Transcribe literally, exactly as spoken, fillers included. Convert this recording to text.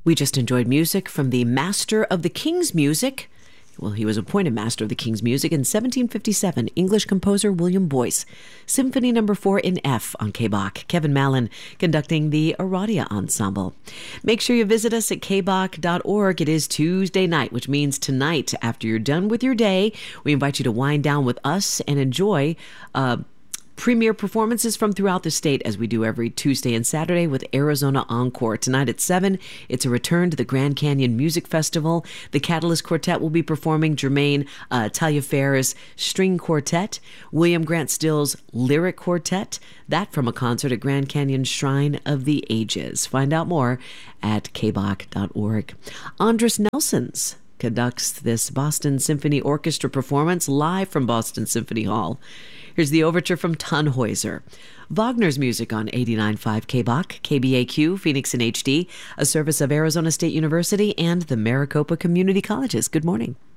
We just enjoyed music from the Master of the King's Music. Well, he was appointed Master of the King's Music in seventeen fifty-seven, English composer William Boyce. Symphony number four in F on K B O C. Kevin Mallon conducting the Aradia Ensemble. Make sure you visit us at k b o c dot org. It is Tuesday night, which means tonight, after you're done with your day, we invite you to wind down with us and enjoy uh, premier performances from throughout the state, as we do every Tuesday and Saturday with Arizona Encore. Tonight at seven, it's a return to the Grand Canyon Music Festival. The Catalyst Quartet will be performing Jermaine uh, Taliaferro's String Quartet, William Grant Still's Lyric Quartet, that from a concert at Grand Canyon Shrine of the Ages. Find out more at k b o c dot org. Andres Nelsons conducts this Boston Symphony Orchestra performance live from Boston Symphony Hall. Here's the overture from Tannhäuser. Wagner's music on eighty-nine point five K B O C, K B A Q, Phoenix in H D, a service of Arizona State University and the Maricopa Community Colleges. Good morning.